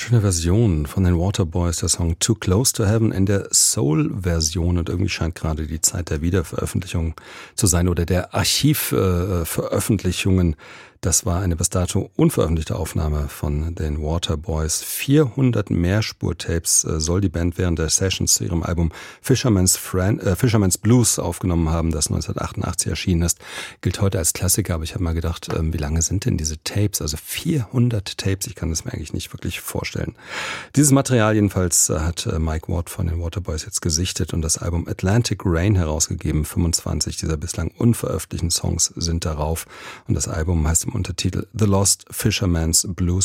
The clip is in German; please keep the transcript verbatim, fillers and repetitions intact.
Schöne Version von den Waterboys, der Song Too Close to Heaven in der Soul-Version, und irgendwie scheint gerade die Zeit der Wiederveröffentlichung zu sein oder der Archivveröffentlichungen. Äh, Das war eine bis dato unveröffentlichte Aufnahme von den Waterboys. vierhundert Mehrspur-Tapes äh, soll die Band während der Sessions zu ihrem Album Fisherman's, Friend, äh, Fisherman's Blues aufgenommen haben, das neunzehnhundertachtundachtzig erschienen ist. Gilt heute als Klassiker, aber ich habe mal gedacht, äh, wie lange sind denn diese Tapes? Also vierhundert Tapes, ich kann das mir eigentlich nicht wirklich vorstellen. Dieses Material jedenfalls äh, hat äh, Mike Watt von den Waterboys jetzt gesichtet und das Album Atlantic Rain herausgegeben. fünfundzwanzig dieser bislang unveröffentlichten Songs sind darauf und das Album heißt im Untertitel The Lost Fisherman's Blues